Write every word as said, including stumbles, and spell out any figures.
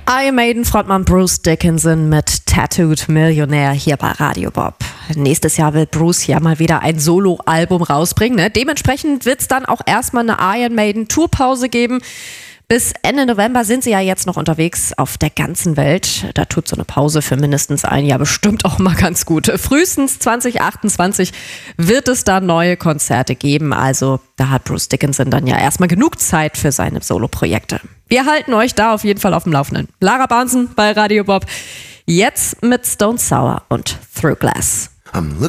Iron Maiden Frontmann Bruce Dickinson mit Tattooed Millionär hier bei Radio Bob. Nächstes Jahr will Bruce ja mal wieder ein Solo-Album rausbringen. Ne? Dementsprechend wird es dann auch erstmal eine Iron Maiden Tourpause geben. Bis Ende November sind sie ja jetzt noch unterwegs auf der ganzen Welt. Da tut so eine Pause für mindestens ein Jahr bestimmt auch mal ganz gut. Frühestens zwanzig achtundzwanzig wird es da neue Konzerte geben. Also da hat Bruce Dickinson dann ja erstmal genug Zeit für seine Soloprojekte. Wir halten euch da auf jeden Fall auf dem Laufenden. Lara Barnsen bei Radio Bob. Jetzt mit Stone Sour und Through Glass.